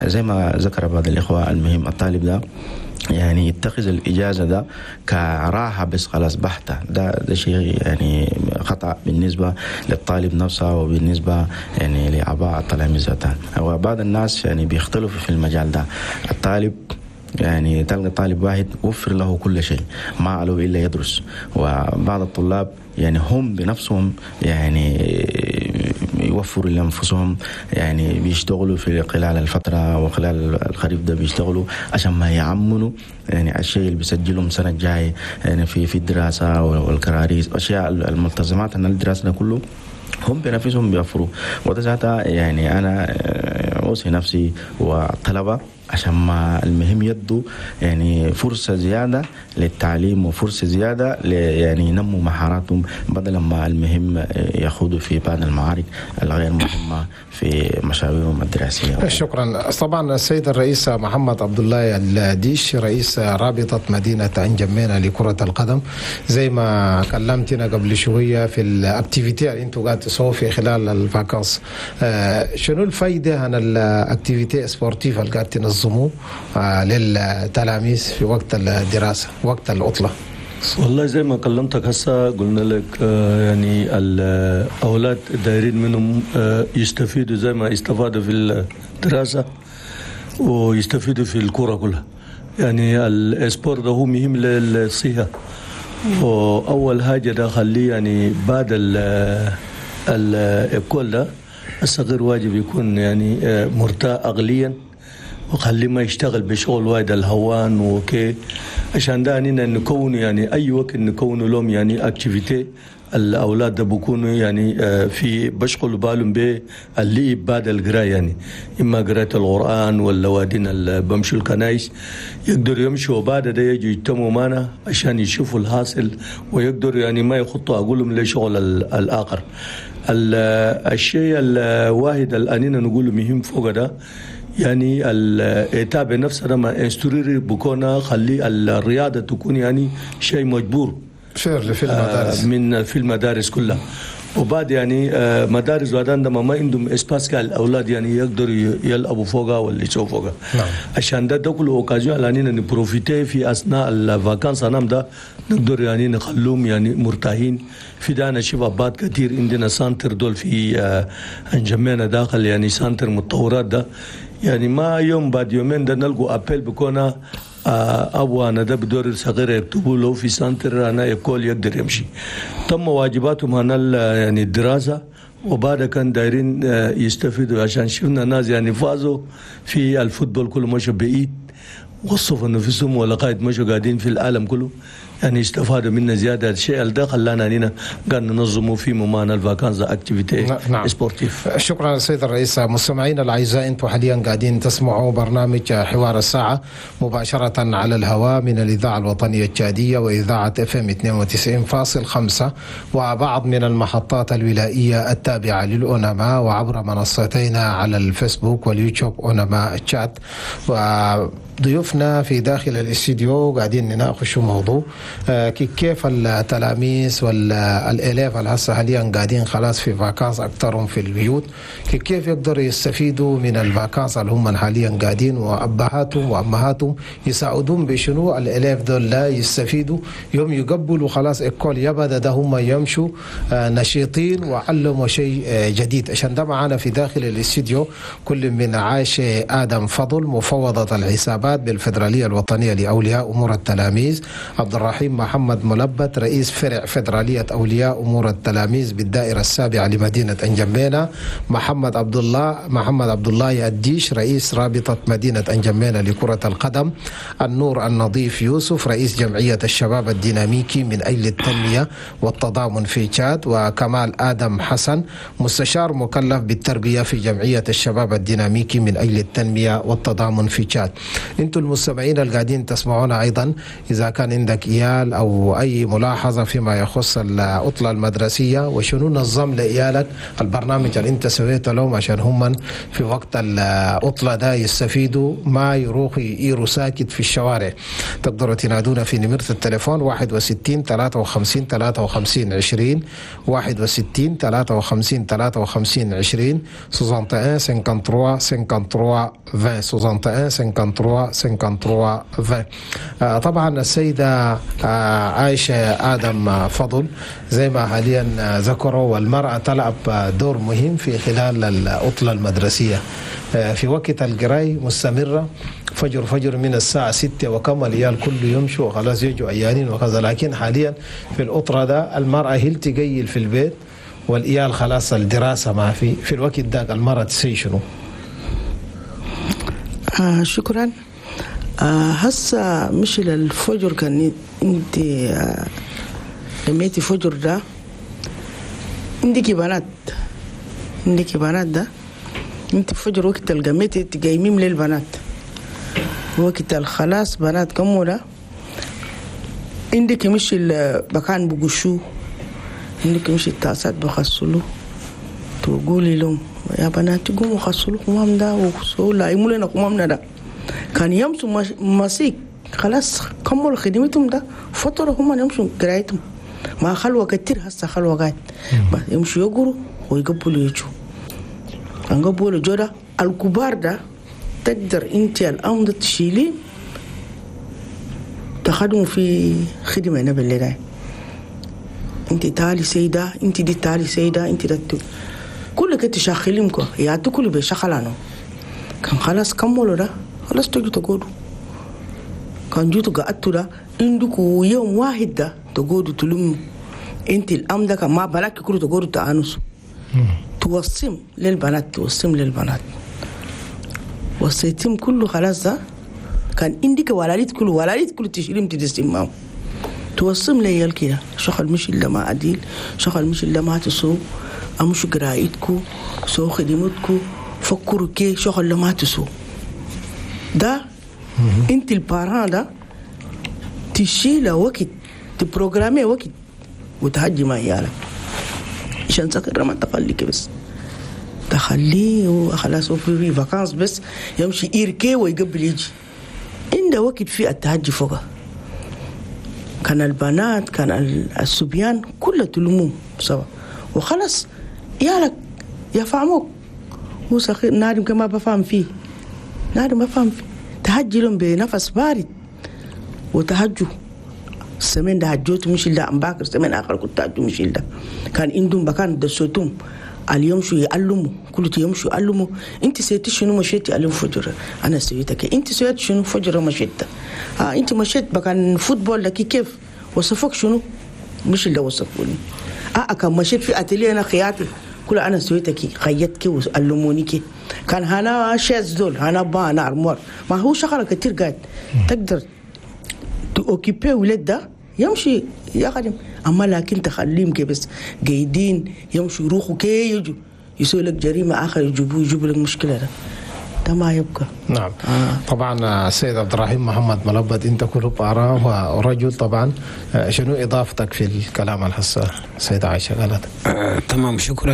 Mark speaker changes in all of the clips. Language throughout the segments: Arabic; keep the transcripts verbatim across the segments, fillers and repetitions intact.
Speaker 1: زي ما ذكر بعض الإخوة، المهم الطالب ده يعني يتخذ الإجازة ده كراحة بس خلاص بحتة، ده ده شيء يعني خطأ بالنسبة للطالب نفسه وبالنسبة يعني لأعضاء التلاميذ ذاتهم. وبعض الناس يعني بيختلفوا في المجال ده. الطالب يعني تلقى طالب واحد وفر له كل شيء ما عليه إلا يدرس، وبعض الطلاب يعني هم بنفسهم يعني يوفروا لأنفسهم، يعني بيشتغلوا في خلال الفترة وخلال الخريف ده بيشتغلوا عشان ما يعملوا يعني الشيء اللي بيسجلهم السنة الجاية يعني في في الدراسة والكراريس أشياء الملتزمات عن الدراسة ده كله هم بنفسهم بيوفروا. وده ذاتها يعني أنا أوصي نفسي والطلبة عشان ما المهم يدوا يعني فرصة زيادة للتعليم وفرصة زيادة يعني ينموا مهاراتهم، بدل ما المهم يخوضوا في بعض المعارك الغير مهمة في مشاويرهم الدراسية.
Speaker 2: شكرا. طبعا السيد الرئيس محمد عبد الله الديش رئيس رابطة مدينة انجمينا لكرة القدم، زي ما كلمتنا قبل شوية في الاكتيفيتي اللي انتوا قاعد تسووا في خلال الفاكانس، شنو الفايدة عن الاكتيفيتي سبورتيف اللي قاعد تنظموه للتلاميذ في وقت الدراسة وقت العطلة؟
Speaker 3: والله زي ما كلمتك هسه قلنا لك يعني الأولاد دايرين منهم يستفيدوا زي ما استفادوا في الدراسة ويستفيدوا في الكرة كلها. يعني الاسبور ده هو مهم للصحة، وأول حاجة ده خليه يعني بعد الإبكول ده الصغير واجب يكون يعني مرتاح عقليا، وخليه ما يشتغل بشغل وايد الهوان وكي، عشان ده اننا نكون يعني اي وقت نكون لهم يعني اكتيفيتي. الاولاد ده بيكونوا يعني في بشغلوا بالهم باللعب بعد القرايه، يعني اما قرايه القران ولا وادين بمشوا الكنايس يقدروا يمشوا، وبعد ده يجوا يجتمعوا معنا عشان يشوفوا الحاصل ويقدروا يعني ما يخطوا اقولهم لشغل الاخر. الشيء الواحد الاننا نقوله مهم فوق ده يعني الإتابة نفسها لما انستوريري بكونا خلي الرياضة تكون يعني شيء مجبور
Speaker 2: في المدارس
Speaker 3: من في المدارس كلها. وبعد يعني مدارس وعندما ما عندهم اسباس كالاولاد يعني يقدروا يلعبوا فوقها ولا يسووا فوقها. نعم. عشان ده ده كله اوكازيون لاننا نبروفيتي في اثناء الفاكانس نام ده نقدر يعني نخلوهم يعني مرتاحين. في دانا شبابات كثير عندنا سانتر دول في انجمينا داخل يعني سانتر متطورات ده، يعني ما يوم بعد يومين ده نلقوا ابل بكونا أبو أنا ده بدور صغير يكتبوا له في سنتر أنا يقول يقدر يمشي. تم واجباتهم هنا يعني الدراسة، وبعد كان دايرين يستفيدوا عشان شفنا ناس يعني فازوا في الفوتبول كله مشوا بعيد وصفوا نفسهم ولا قاعد مشوا قاعدين في العالم كله يعني استفادوا منا زيادة. الشيء اللي ده خلانا هنا قاعد ننظموا في ممان الفاكانزا اكتيفيتي نعم. سبورتيف.
Speaker 2: شكرا سيد الرئيس. مستمعينا الاعزاء، انتم حاليا قاعدين تسمعوا برنامج حوار الساعة مباشرة على الهواء من الإذاعة الوطنية التشادية وإذاعة اف ام اثنين وتسعين فاصلة خمسة وبعض من المحطات الولائية التابعة للأونما، وعبر منصتينا على الفيسبوك واليوتيوب أونما تشات. وضيوفنا في داخل الاستديو قاعدين نناقش موضوع كيف التلاميذ والإلاف هسه حاليا قاعدين خلاص في فاكانس أكثرهم في البيوت، كيف يقدروا يستفيدوا من الفاكانس اللي هم حاليا قاعدين، وأبهاتهم وأمهاتهم يساعدون بشنو الإلاف دول لا يستفيدوا يوم يقبلوا خلاص الكل يبدا ده هم يمشوا نشيطين وعلموا شيء جديد. عشان ده معنا في داخل الاستديو كل من عاش آدم فضل مفوضة الحسابات بالفدرالية الوطنية لأولياء أمور التلاميذ، عبد الرحيم محمد ملبت رئيس فرع فدرالية أولياء أمور التلاميذ بالدائرة السابعة لمدينة انجمينا، محمد عبد الله محمد عبد الله الديش رئيس رابطة مدينة انجمينا لكرة القدم، النور النظيف يوسف رئيس جمعية الشباب الديناميكي من أجل التنمية والتضامن في تشاد، وكمال آدم حسن مستشار مكلف بالتربية في جمعية الشباب الديناميكي من أجل التنمية والتضامن في تشاد. انتم المستمعين اللي قاعدين تسمعونا أيضا، إذا كان عندك إيال أو أي ملاحظة فيما يخص العطلة المدرسية وشنو نظم لإيالك البرنامج اللي انت سويته لهم عشان هم في وقت العطلة ده يستفيدوا ما يروحوا يقيروا ساكت في الشوارع، تقدروا تنادونا في نمرة التليفون واحد وستين ثلاثة وخمسين ثلاثة وخمسين عشرين واحد وستين ثلاثة وخمسين ثلاثة وخمسين عشرين واحد وستين خمسة وثلاثين خمسة وثلاثين عشرين واحد وستين ثلاثة وخمسين ثلاثة وخمسين عشرين. طبعا السيدة عائشة آدم فضل زي ما حاليا ذكروا، والمرأة تلعب دور مهم في خلال العطلة المدرسية في وقت القراءة مستمرة فجر فجر من الساعة ستة وكم العيال كله يمشوا وخلاص يجوا عيانين وكذا. لكن حاليا في الأطرة ده المرأة هي تقيل في البيت والعيال خلاص الدراسة ما في في الوقت ده المرأة تسوي شنو؟
Speaker 4: آه شكرا. آه هسه مش الفجر كان انت آه لميتي فجر ده عندك بنات عندك بنات ده انت فجر وقت القميتي تقيمين للبنات وقت الخلاص بنات كمولا عندك مش البكان بقشو عندك مش التاسات بخسلو تقولي لهم يا بنات قوموا خسلوا قمام ده وسوا لا يموا لنا قمامنا ده كان يمسوا مسيك خلاص كملوا خدمتهم ده فترة هم يمشوا قرايتهم ما خلوة كتير هسه خلوة قاعد يمشوا يقروا ويقبلوا يجوا انقبلوا جودا الكبار ده تقدر انت الامر تشيلي تخدموا في خدمة نبي اللي ده انت تالي سيدة انت دي تالي سيدة انت دتو كل كنت شاخلينكو يا تكلوا بشخلانو كان خلاص كملوا ده خلاص تجوا تقولوا كان جيتوا قعدتوا ده عندكوا يوم واحد ده تقولوا تلموا انت الام ده كان ما بلاك كلوا تقولوا تانسوا توصم للبنات توصم للبنات وصيتم كله خلاص ده كان عندك ولاليت كله ولاليت كله تشيلهم تدسمهم توصم ليال كده شغل مش الا ما عديل شغل مش الا ما تسو امشوا قرايتكو سو خدمتكو فكروا كي شغل لما تسو ده انت الباران ده تشيل وقت تبروغرامي وقت وتهجي مع عيالك عشان سكر ما تخليك بس تخليه وخلاص في فاكانس بس يمشي يركي ويقبل يجي عنده وقت في التهجي فوقه كان البنات كان الصبيان كله تلموم سوا وخلاص يالك يفهموك هو صغير نادم كما بفهم فيه نادم بفهم فيه تهجي لهم بنفس بارد وتهجوا السمين ده هجوت مش إلا أم باكر السمين آخر كنت هجوا مش إلا كان عندهم بكان دسوتهم اليوم شو يعلموا كل يوم شو يعلموا أنت سويتي شنو مشيتي اليوم فجر أنا سويتك أنت سويت شنو فجر مشيت آه أنت مشيت بكان فوتبول لكي كيف وصفك شنو مش إلا وصفوني آه كان مشيت في أتلي أنا خياتي كل أنا سويتك خيتك وعلموني كي كان هنا شاز دول هنا با أنا أرمور ما هو شغلة كتير قاعد تقدر تأوكيبي ولد ده يمشي يخدم أما لكن تخليهم كي بس قايدين يمشي يروحوا كي يجوا يسوي لك جريمة آخر يجيبوا يجيبوا لك مشكلة ده ده ما يبقى.
Speaker 2: نعم آه. طبعا السيد عبد الرحيم محمد ملبد انت كله باراه ورجل طبعا شنو اضافتك في الكلام الحسه السيده عائشه قالت؟
Speaker 5: آه، تمام شكرا.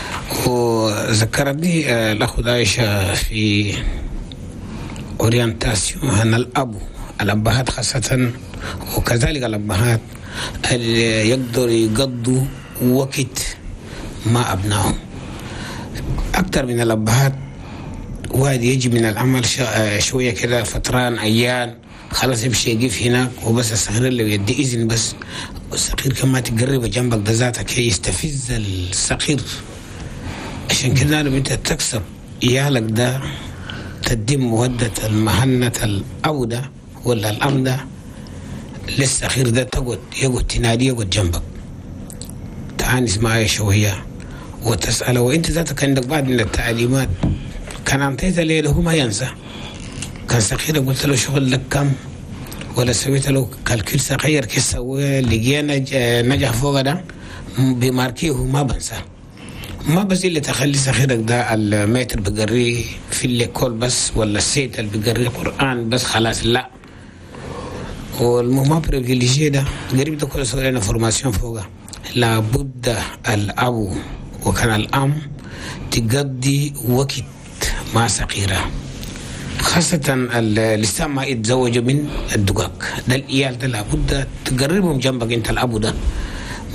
Speaker 5: وذكرتني آه، الاخ عائشه في اورينتاسيون ان الاب الابهات خاصه وكذلك الابهات اللي يقدروا يقضوا وقت مع ابنائهم اكثر من الابهات. واحد يجي من العمل شويه كده فتران ايام خلاص يمشي يقف هناك وبس الصغير اللي يدي اذن بس الصغير كما تقرب جنبك ده ذاتك يستفز الصغير. عشان كده لما انت تكسب عيالك ده تدي مودة المهنة الأودة ولا الأمدة للصغير ده تقعد يقعد تنادي يقعد جنبك تعنس معي شويه وتسأله وانت ذاتك عندك بعض من التعليمات كان أعطيت له هو ما ينسى. كان صغير قلت له شغل لك كم ولا سويت له كالكول صغير كيف سوى لقينا نجح فوق ده بماركيه ما بنسى. ما بس اللي تخلي صغيرك ده المتر بقريه في الليكول بس ولا السيد اللي بقريه قرآن بس خلاص لا. والمهم بريفيليجي ده قريب ده كله سوى لنا فورماسيون فوقه. لابد الأب وكان الأم تقضي وقت مع صغيرة خاصة لسه ما يتزوجوا من الدقاق ده الإيال ده لابد تقربهم جنبك انت الأبو ده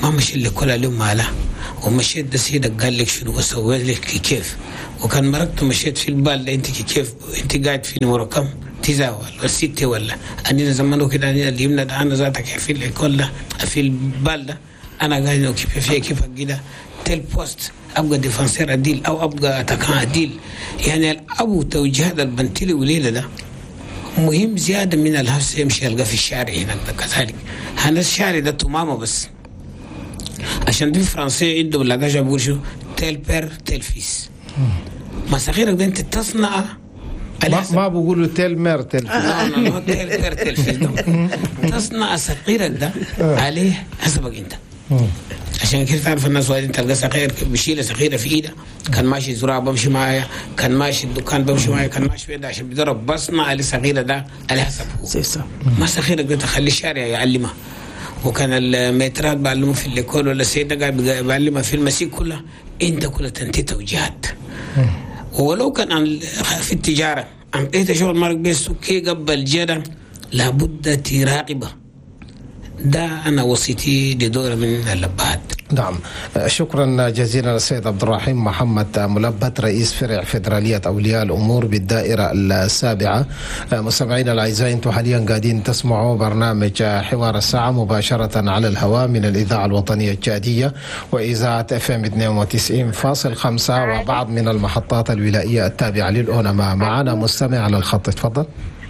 Speaker 5: ما مشي اللي كل اليوم ماله ومشيت ده سيدك قال لك شنو وسويت لك كيف وكان مركت مشيت في البال انت كيف انت قاعد في نمره كم تسعة ولا ستة ولا أنا زمانه كده أنا اللي يمنا أنا ذاتك في الكل ده في البال ده أنا قاعد كيف في كيف كده تل بوست أبغى ديفنسير أديل أو أبغى أتاكان أديل يعني الأبو توجيهات البنتلي وليلة ده مهم زيادة من الهفس يمشي يلقى في الشارع هناك كذلك هذا الشارع ده تماما بس عشان دي فرنسية عنده ولا ده بيقول شو تل بير تل فيس ما صغيرك ده أنت تصنع
Speaker 2: ما, ما بقولوا تل مير تل فيس
Speaker 5: لا لا لا تل بير تل فيس تصنع صغيرك ده عليه حسبك أنت عشان كده تعرف الناس وايد تلقى صغير بيشيل صغيره في ايده كان ماشي زراعه بمشي معايا كان ماشي الدكان بمشي معايا كان ماشي في ده عشان بيضرب بصنع على صغيره ده على حسب هو ما صغيره ده تخلي الشارع يعلمها وكان المترات بعلمه في الليكول ولا السيد قاعد بيعلمها في المسيك كلها انت كلها تنتي توجيهات ولو كان في التجاره عم انت شغل مارك بيس كي قبل جدا لابد تراقبه ده أنا وصيتي لدورة من اللبات.
Speaker 2: نعم شكرا جزيلا السيد عبد الرحيم محمد ملبت رئيس فرع فيدرالية أولياء الأمور بالدائرة السابعة. مستمعينا الأعزاء أنتم حاليا قاعدين تسمعوا برنامج حوار الساعة مباشرة على الهواء من الإذاعة الوطنية الجادية وإذاعة اف ام اثنين وتسعين فاصلة خمسة وبعض من المحطات الولائية التابعة للأونما. معنا مستمع على الخط تفضل.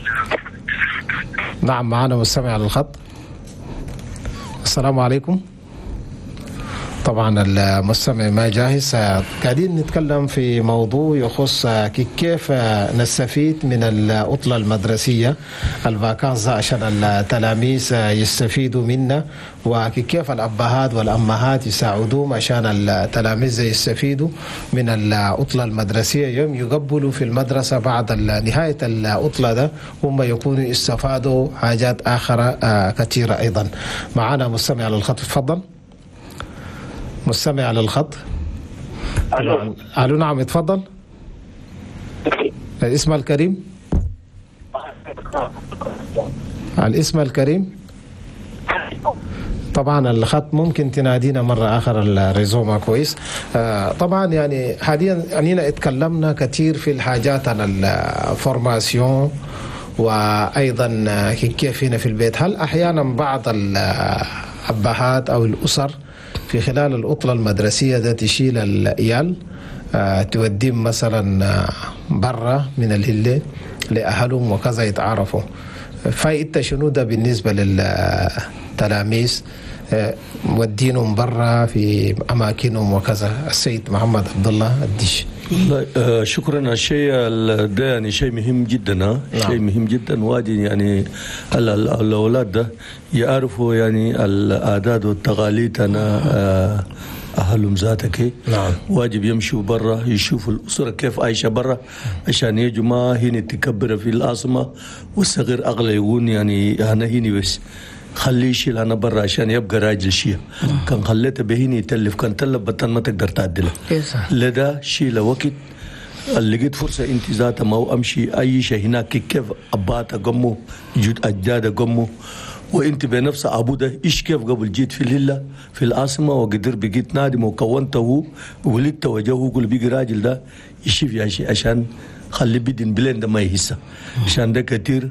Speaker 2: نعم معنا مستمع على الخط. السلام عليكم. طبعا المستمع ما جاهز. قاعدين نتكلم في موضوع يخص كيف نستفيد من العطلة المدرسية الفاكانس عشان التلاميذ يستفيدوا منها وكيف الأبهات والأمهات يساعدوهم عشان التلاميذ يستفيدوا من العطلة المدرسية يوم يقبلوا في المدرسة بعد نهاية العطلة ده هم يكونوا استفادوا حاجات آخرة كثيرة أيضا. معنا مستمع على الخط تفضل. مستمع على الخط. الو الو نعم اتفضل. الاسم الكريم. الاسم الكريم. طبعا الخط ممكن تنادينا مرة آخر الريزو ما كويس. آه طبعا يعني حاليا أننا اتكلمنا كثير في الحاجات عن الفورماسيون وأيضا كيف هنا في البيت. هل أحيانا بعض الأبهات أو الأسر في خلال العطلة المدرسية ده تشيل العيال آه توديهم مثلا آه برا من الهلة لأهلهم وكذا يتعارفوا؟ فايدة شنو ده بالنسبة للتلاميذ آه ودينهم برا في أماكنهم وكذا؟ السيد محمد عبد الله الديش.
Speaker 3: آه شكرا. الشيء ده يعني شيء مهم جدا. نعم. شيء مهم جدا واجب يعني الأولاد ده يعرفوا يعني العادات والتقاليد أنا آه أهلهم ذاتك.
Speaker 2: نعم.
Speaker 3: واجب يمشوا برا يشوفوا الأسرة كيف عايشة برا عشان يجوا ما هنا تكبر في العاصمة والصغير أغلى يقول يعني أنا هنا بس خليه يشيل أنا برا عشان يبقى راجل شيء. كان خليته بهيني يتلف كان تلف بطل ما تقدر تعدله. لذا شيل وقت اللي لقيت فرصة انت ذاتها ما أمشي أي شيء هناك كيف أباتا قمو جود أجداد قمو وانت بنفس أبو ده إيش كيف قبل جيت في الهلة في العاصمة وقدر بقيت نادم وكونته وولدت وجهه قل بيجي راجل ده يشوف يا شيء عشان خلي بدين بلين ده ما يحسه عشان ده كتير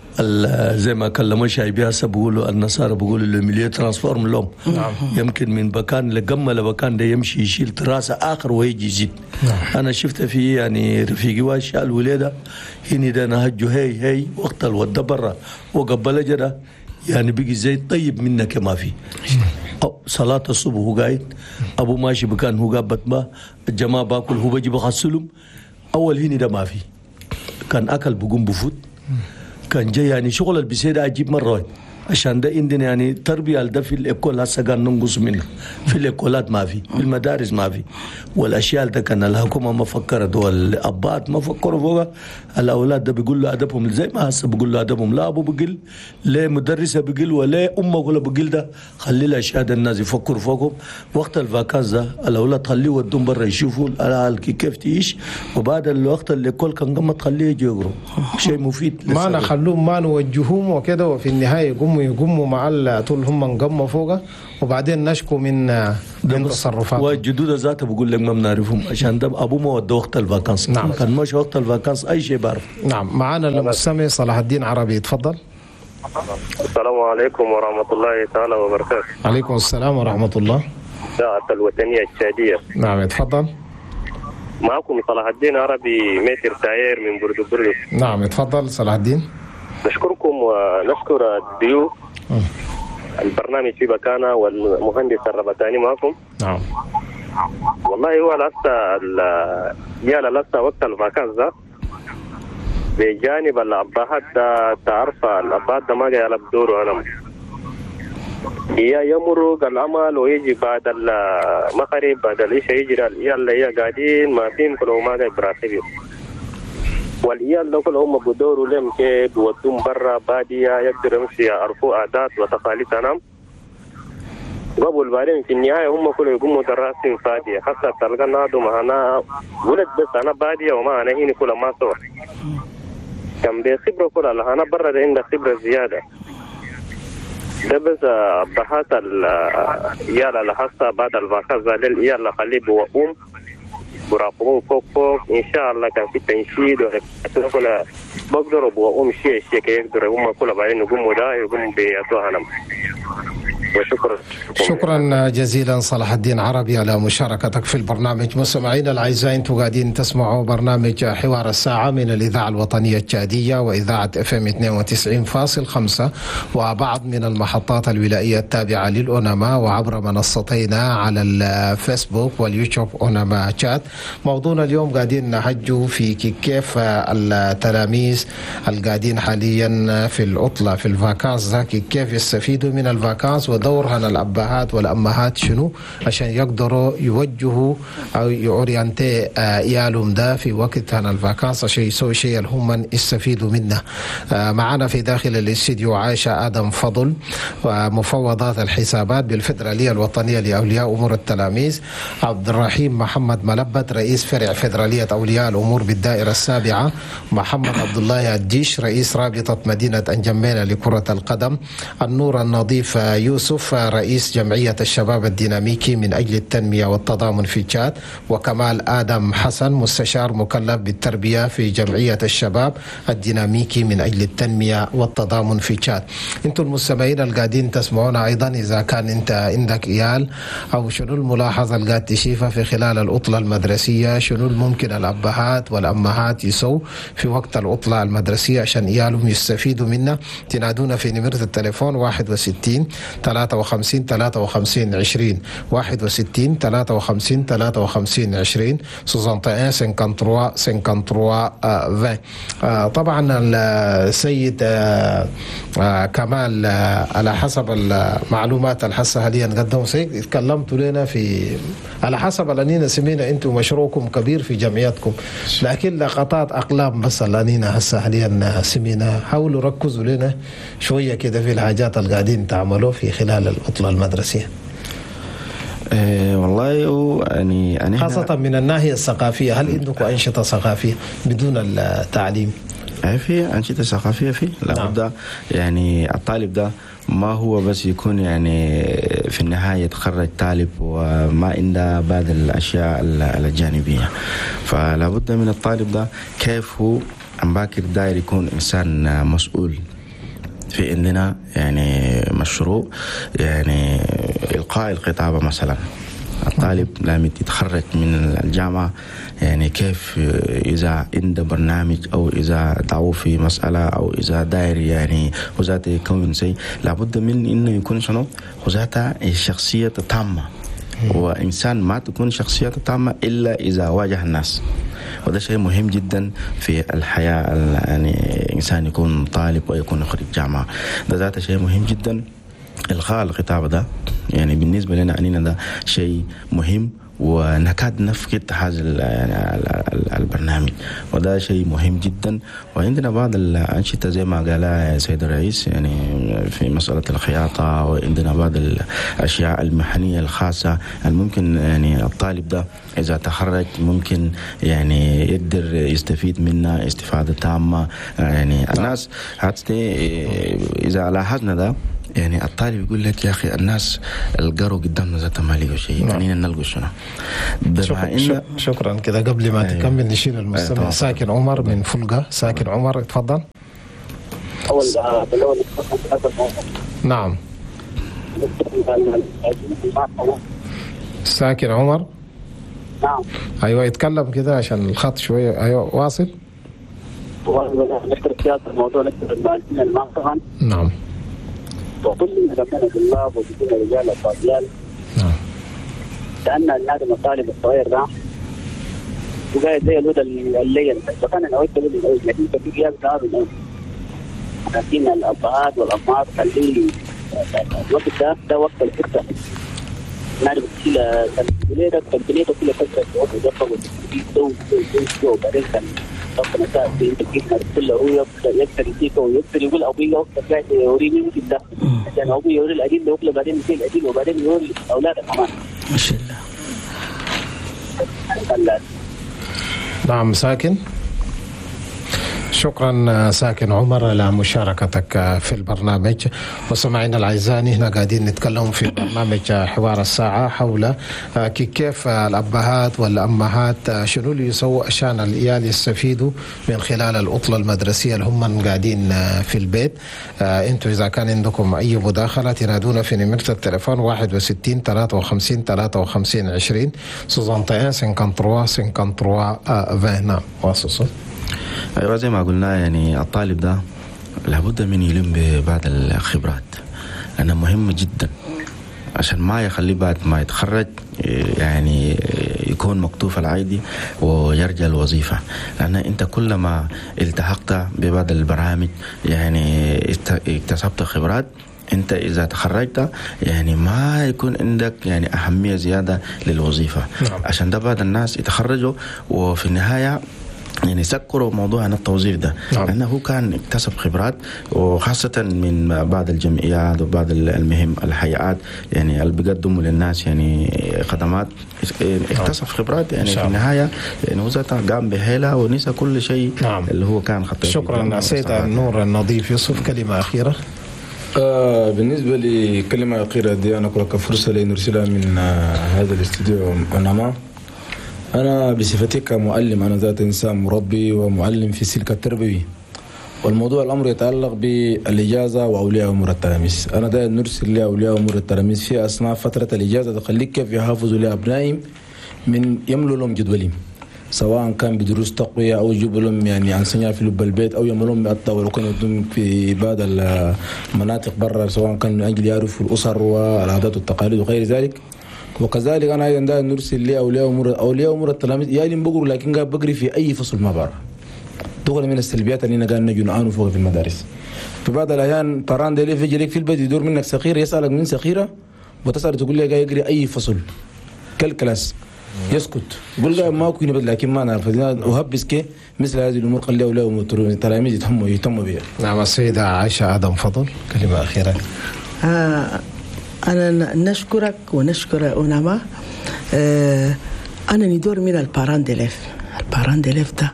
Speaker 3: زي ما كلموا شايبي هسه بيقولوا النصارى بيقولوا الميليو ترانسفورم لهم. نعم. يمكن من مكان لقمه لمكان ده يمشي يشيل تراسه اخر ويجي يزيد. نعم. انا شفت في يعني رفيقي واشياء الولاده هني ده نهجوا هي هي وقت الوده برا وقبل جدا يعني بيجي زي طيب منك ما في. أو صلاه الصبح هو قاعد ابو ماشي بكان هو قابت ما الجماعه باكل هو بيجي بغسلهم اول هني ده ما في كان اكل بقوم بفوت كان جاي يعني شغل البسيدة عجيب مرة عشان ده عندنا يعني تربية ده في الإكول هسه كان ننقص منه في الإكولات ما في في المدارس ما في والأشياء ده كان الحكومة ما فكرت والأبات ما فكروا فوقها الأولاد ده بيقول له أدبهم زي ما هسه بيقول له أدبهم لا أبو بقل لا مدرسة بقل ولا أمه ولا بقل ده خلي الأشياء ده الناس يفكروا فوقهم وقت الفاكاز ده الأولاد خليه ودهم برا يشوفوا العيال كيف تعيش وبعد الوقت اللي كل كان قمت خليه يجي يقروا شيء مفيد
Speaker 2: ما نخلوهم ما نوجههم وكده وفي النهاية يقوموا يقوموا يقوموا مع طول هم نقموا فوقه وبعدين نشكوا من من تصرفاتهم.
Speaker 3: والجدود ذاته بقول لك ما بنعرفهم عشان ده ابوه ما ودى وقت الفاكانس.
Speaker 2: نعم.
Speaker 3: كان مش وقت الفاكانس اي شيء بعرف.
Speaker 2: نعم. معنا المستمع صلاح الدين عربي، تفضل.
Speaker 6: السلام عليكم ورحمة الله تعالى وبركاته.
Speaker 2: عليكم السلام ورحمة الله.
Speaker 6: إذاعة الوطنية التشادية.
Speaker 2: نعم تفضل.
Speaker 6: معكم صلاح الدين عربي متر تاير من بردو بردو.
Speaker 2: نعم تفضل صلاح الدين.
Speaker 6: نشكركم ونشكر الضيوف. البرنامج في بكانا والمهندس الربتاني معكم.
Speaker 2: نعم.
Speaker 6: والله هو لسه يا لسه وقت الفاكانس ده بجانب الأبهات ده تعرف الأبهات ده ما جاي بدوره أنا هي يمرق العمل ويجي بعد المغرب بعد العشاء يجري العيال اللي هي قاعدين ما فيهم كلهم ما جاي براتبهم والعيال ده كلهم بدوروا لهم كيف بودوهم برا بادية يقدر يمشي يعرفوا عادات وتقاليد تنام قبل بعدين في النهاية هم كلهم يقوموا دراسين فادية حتى تلقى نادو معنا ولد بس أنا بادية وما أنا هنا كل ما سوى كان بخبرة كلها أنا برا ده عندي خبرة زيادة ده بس بحث العيال اللي حصل بعد الفاكانس ده العيال اللي خليه بوقوم براقبون فوق فوق إن شاء الله كان في تنشيد وكذا بقدروا بوقوم شيء شيء كي يقدروا هم كل بعدين يقوموا ده يقوموا بيأتوها نم. وشكرا.
Speaker 2: شكرا جزيلا صلاح الدين عربي على مشاركتك في البرنامج. مستمعينا الاعزاء انتم قاعدين تسمعوا برنامج حوار الساعه من الاذاعه الوطنيه التشاديه واذاعه اف ام اثنين وتسعين فاصلة خمسة وبعض من المحطات الولائيه التابعه للأوناما وعبر منصتينا على الفيسبوك واليوتيوب أوناما شات. موضوعنا اليوم قاعدين نحجوا في كيف التلاميذ القاعدين حاليا في العطله في الفاكانس كيف يستفيدوا من الفاكانس ودورها الأبهات والأمهات شنو عشان يقدروا يوجهوا أو يورينتي عيالهم ده في وقت هنا الفاكانس عشان يسوي شيء اللي هم يستفيدوا منه. معنا في داخل الاستديو عائشة آدم فضل ومفوضات الحسابات بالفدرالية الوطنية لأولياء أمور التلاميذ، عبد الرحيم محمد ملبت رئيس فرع فدرالية أولياء الأمور بالدائرة السابعة، محمد عبد الله الديش رئيس رابطة مدينة أنجمينة لكرة القدم، النور النظيف يوسف رئيس جمعية الشباب الديناميكي من أجل التنمية والتضامن في تشاد، وكمال آدم حسن مستشار مكلف بالتربية في جمعية الشباب الديناميكي من أجل التنمية والتضامن في تشاد. انتم المستمعين القاعدين تسمعونا أيضا إذا كان أنت عندك عيال أو شنو الملاحظة اللي قاعد تشوفها في خلال العطلة المدرسية، شنو ممكن الأبهات والأمهات يسووا في وقت العطلة المدرسية عشان عيالهم يستفيدوا منها، تنادونا في نمرة التليفون واحد وستين ثلاثة وخمسين ثلاثة وخمسين عشرين واحد وستين ثلاثة وخمسين ثلاثة وخمسين عشرين soixante et un cinquante-trois cinquante-trois vingt. طبعا السيد كمال على حسب المعلومات الحسة حاليا قدموا سيد تكلمتوا لنا في على حسب الأنينة سمينا انتم مشروعكم كبير في جمعيتكم، لكن لقطات أقلام بس الأنينة هسه حاليا سمينا حاولوا ركزوا لنا شوية كده في الحاجات اللي قاعدين تعملوه في خلال العطلة المدرسية.
Speaker 1: أه والله يعني يعني
Speaker 2: خاصة من الناحية الثقافية، هل عندكم أنشطة ثقافية بدون التعليم؟
Speaker 1: في أنشطة ثقافية في لابد. نعم. يعني الطالب ده ما هو بس يكون يعني في النهاية يتخرج طالب وما عنده بعض الأشياء الجانبية، فلا بد من الطالب ده كيف هو عم باكر داير يكون إنسان مسؤول. في عندنا يعني مشروع يعني إلقاء الخطابة مثلا، الطالب لما يتخرج من الجامعة يعني كيف إذا عنده برنامج أو إذا دعوه في مسألة أو إذا داير يعني وذاته يكون شيء لابد من إنه يكون شنو وذاته الشخصية تامة، وإنسان ما تكون شخصية تامة إلا إذا واجه الناس، وده شيء مهم جدا في الحياة. يعني إنسان يكون طالب ويكون خريج جامعة ده ذاته شيء مهم جدا. إلغاء الخطاب ده يعني بالنسبة لنا أننا ده شيء مهم ونكاد نفقد هذا يعني البرنامج، وده شيء مهم جدا. وعندنا بعض الأنشطة زي ما قال سيد الرئيس يعني في مسألة الخياطة، وعندنا بعض الأشياء المهنية الخاصة الممكن يعني الطالب ده إذا تخرج ممكن يعني يقدر يستفيد منها استفادة تامة. يعني الناس حتى إذا لاحظنا ده يعني الطالب يقول لك يا أخي الناس القروا قدامنا ذات ما لقوا شيء، خلينا نلقوا شنو.
Speaker 2: شكرا, شكرا كده. قبل ما أيوة. تكمل نشيل المستمع أيوة. ساكن عمر من فلقة. ساكن عمر اتفضل.
Speaker 7: أول
Speaker 2: نعم ساكن عمر.
Speaker 7: نعم
Speaker 2: أيوة يتكلم كده عشان الخط شوية. أيوة واصل.
Speaker 7: نشكر السياسة الموضوع، نشكر المعلمين المعصرة.
Speaker 2: نعم
Speaker 7: وكل ربنا بالله وبكل رجال الفاضيال.
Speaker 2: نعم
Speaker 7: لأن النادم الطالب الصغير ده وقاعد زي الهدى الليل، فكان أنا قلت له الأول لكن في غياب دار الأول، لكن الأبهات والأمهات خليه الوقت ده ده وقت الفرصة. نادم كل تنبيليتك تنبيليتك كل فترة وقت جفة وتنبيل دو دو دو دو وبعدين كان طبعا نساء في تجيبنا كله هو يقدر يديك ويقدر يقول أبوي وقت قاعد يوريني يمكن ده عشان أبوي يوري الأدين وكله بعدين يصير الأدين وبعدين يوري أولاده كمان.
Speaker 4: ما شاء
Speaker 7: الله.
Speaker 2: نعم ساكن. شكرا ساكن عمر على مشاركتك في البرنامج. وسمعنا الأعزاء هنا قاعدين نتكلم في برنامج حوار الساعة حول كيف الأبهات والأمهات شنو اللي يسووا عشان العيال يستفيدوا من خلال العطلة المدرسية اللي هم قاعدين في البيت. انتوا إذا كان عندكم أي مداخلة تنادونا في نمرة التليفون واحد وستين ثلاثة وخمسين ثلاثة وخمسين عشرين سوزانت واحد خمسين وثلاثة خمسين عشرين. نعم واصل.
Speaker 1: أيوة زي ما قلنا يعني الطالب ده لابد من يلم ببعض الخبرات، لأنها مهمة جدا عشان ما يخلي بعد ما يتخرج يعني يكون مكتوف العيدي ويرجع الوظيفة. لأن أنت كلما التحقت ببعض البرامج يعني اكتسبت خبرات، أنت إذا تخرجت يعني ما يكون عندك يعني أهمية زيادة للوظيفة. نعم. عشان ده بعض الناس يتخرجوا وفي النهاية يعني سكروا موضوع عن التوظيف ده. نعم. لأنه هو كان اكتسب خبرات، وخاصة من بعض الجمعيات وبعض المهم الحيات يعني اللي بيقدموا للناس يعني خدمات، اكتسب خبرات يعني في النهاية يعني هو ذاته قام بحيلة ونسى كل شيء.
Speaker 2: نعم.
Speaker 1: اللي هو كان خطير.
Speaker 2: شكرا سيد النور النظيف يوسف. كلمة أخيرة.
Speaker 8: آه بالنسبة لكلمة أخيرة دي أنا أقول فرصة لنرسلها من آه هذا الاستوديو ونما. أنا بصفتي كمعلم، أنا ذات إنسان مربي ومعلم في السلك التربوي، والموضوع الأمر يتعلق بالإجازة وأولياء أمور التلاميذ. أنا دايما نرسل لأولياء أمور التلاميذ في أثناء فترة الإجازة تخليك كيف يحافظوا لأبنائهم من يملوا لهم جدولهم، سواء كان بدروس تقوية أو يجيبوا لهم يعني أنسنيا في لب البيت أو يعملوا لهم حتى ولو كانوا في بعض المناطق برا، سواء كان من أجل يعرفوا الأسر والعادات والتقاليد وغير ذلك. وكذلك أنا أيضا دا نرسل لأولياء أمور أولياء أمور التلاميذ يالي بقروا، لكن قاعد بقري في أي فصل ما بعرف. تقول من السلبيات اللي قاعد نجي نعانوا فوق في المدارس. في بعض الأحيان باران ديلي في جريك في البيت يدور منك سخيرة، يسألك من سخيرة وتسأل تقول لي قاعد يقري أي فصل كل كلاس، يسكت يقول لا ما كوني بد، لكن ما نعرف. وهبس كي مثل هذه الأمور خلي أولياء أمور التلاميذ يتهموا يهتموا بها.
Speaker 2: نعم السيدة عائشة آدم فضل كلمة أخيرة.
Speaker 4: آه أنا نشكرك ونشكر أوناما. آه أنا ندور من الباران ديليف. الباران ديليف ده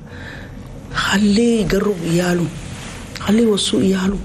Speaker 4: خليه يقرب إياله، خليه يوصوا إياله،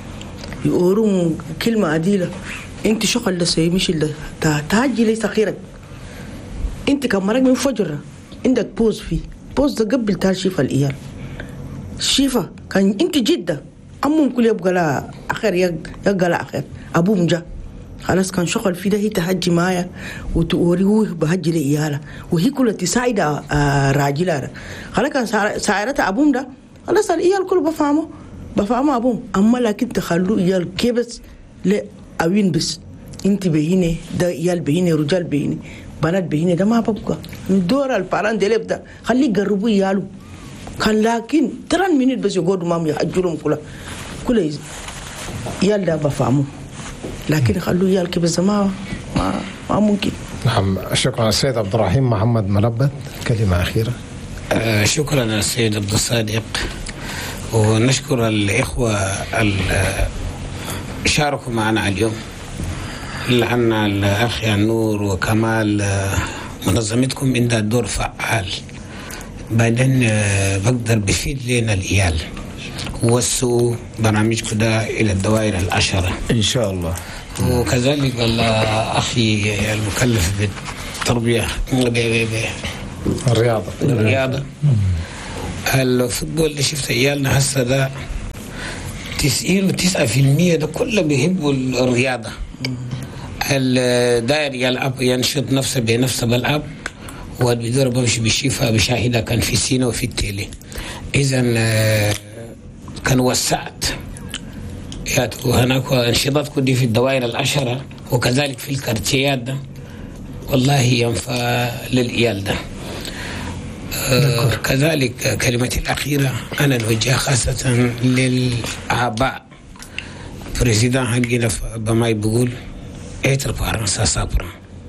Speaker 4: يقولوا كلمة عديلة. أنت شغل ده سي مش ده تاجي لي سخيرك. أنت كمرك من فجرة عندك بوز فيه بوز ده قبل تال شيفا الإيال شيفا كان أنت جدة أمم كل يبقى لا آخر يبقى لا آخر أبوهم جا خلاص كان شغل في ده هي تهجي معايا وتوريه بهجي لإيالها وهي كلها تساعد آه راجلها. خلاص كان ساعرتها أبوهم ده خلاص الإيال كله بفهمه بفهمه أبوهم. أما لكن تخلوا إيال كيبس لأوين بس أنت بهيني ده إيال بهيني رجال بهيني بنات بهيني ده ما ببقى دور الباران ديليب ده خليه يقربوا إياله. كان لكن تران منيت بس يقعدوا مام يحجرهم كلها كلها إيال ده بفهمه، لكن خلوا إيال كيبس ما ما ما ممكن.
Speaker 2: نعم، شكرا السيد عبد الرحيم محمد ملبد، كلمة أخيرة.
Speaker 5: آه شكرا السيد عبد الصادق، ونشكر الإخوة اللي شاركوا معنا اليوم، لأن الأخ نور وكمال منظمتكم عندها دور فعال، بعدين بقدر بفيد لنا العيال ووسوا برامجكم ده إلى الدوائر العشرة
Speaker 8: إن شاء الله.
Speaker 5: وكذلك أخي المكلف بالتربية
Speaker 2: الرياضة
Speaker 5: الرياضة الفوتبول اللي شفت عيالنا هسه ده تسعين وتسعة في المية ده كله بيحبوا الرياضة. الداير يلعب ينشط نفسه بنفسه بلعب، والبدور بمشي بالشفاء بشاهدها كان في سينا وفي التيلي. إذا كان وسعت وهناك انشطتكم دي في الدوائر العشرة، وكذلك في الكارتيات ده والله ينفع للعيال ده. آه كذلك كلمتي الأخيرة أنا نوجه خاصة للآباء. بريزيدان حقنا بما بيقول ايتر بارنسا صبرا.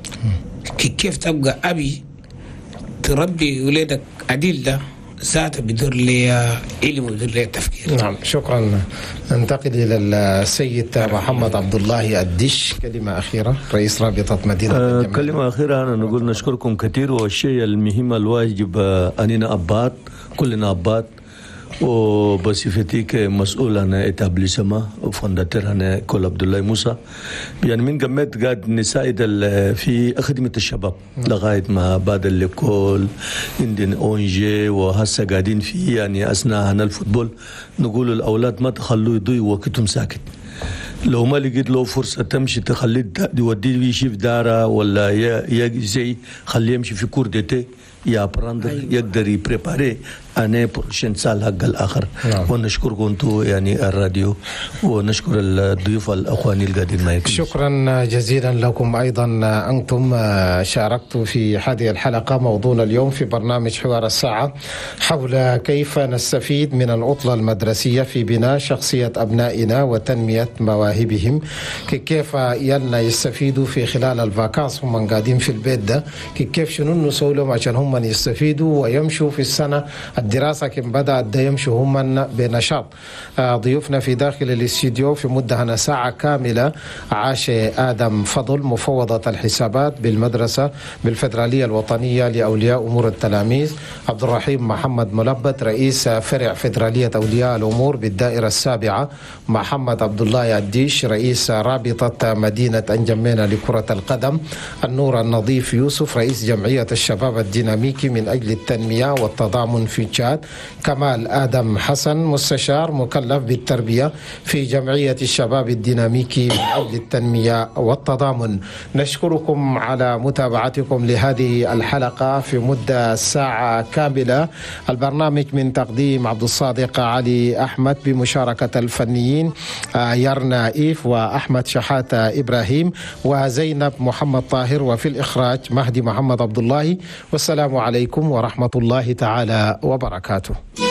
Speaker 5: كيف تبقى أبي تربي ولادك عديل ده ذاته بدور لي علم وبدور لي تفكير.
Speaker 2: نعم، شكرا. ننتقل إلى السيد محمد عبد الله الدش، كلمة أخيرة، رئيس رابطة مدينة
Speaker 3: آه كلمة أخيرة. أنا نقول نشكركم كثير، والشيء المهم الواجب أننا أبات، كلنا أبات، وبصفتي كمسؤول عن إتابليسما وفندتر عن كل عبد الله موسى، يعني من قمت قاعد نساعد في خدمة الشباب لغاية ما بعد الكول عندنا أونجي، وهسه قاعدين في يعني أثناء عن الفوتبول نقول الأولاد ما تخلوا يضيعوا وقتهم ساكت. لو ما لقيت له فرصة تمشي تخليه يوديه يشوف دارة ولا يجي خليه يمشي في كوردتي يا براندر يقدر يبريباري أنا بروشين سال حق الآخر. نعم. ونشكركم أنتم يعني الراديو، ونشكر الضيوف الأخواني القادمين معكم.
Speaker 2: شكرا جزيلا لكم أيضا. أنتم شاركتوا في هذه الحلقة. موضوعنا اليوم في برنامج حوار الساعة حول كيف نستفيد من العطلة المدرسية في بناء شخصية أبنائنا وتنمية مواهبهم. كيف يلنا يستفيدوا في خلال الفاكانس هم قاعدين في البيت ده، كيف شنو نسوي لهم عشان هم يستفيدوا ويمشوا في السنة الدراسة كم بدأت ده يمشوا هم بنشاط. ضيوفنا في داخل الاستديو في مدة ساعة كاملة عاش آدم فضل مفوضة الحسابات بالمدرسة بالفدرالية الوطنية لأولياء أمور التلاميذ، عبد الرحيم محمد ملبد رئيس فرع فدرالية أولياء الأمور بالدائرة السابعة، محمد عبد الله الديش رئيس رابطة مدينة أنجمينا لكرة القدم، النور النظيف يوسف رئيس جمعية الشباب الديناميكي من أجل التنمية والتضامن في تشاد، كمال آدم حسن مستشار مكلف بالتربية في جمعية الشباب الديناميكي من أجل التنمية والتضامن. نشكركم على متابعتكم لهذه الحلقة في مدة ساعة كاملة. البرنامج من تقديم عبد الصادق علي أحمد بمشاركة الفنيين يرنا إيف وأحمد شحاتة إبراهيم وزينب محمد طاهر، وفي الإخراج مهدي محمد عبد الله. والسلام عليكم ورحمة الله تعالى وبركاته.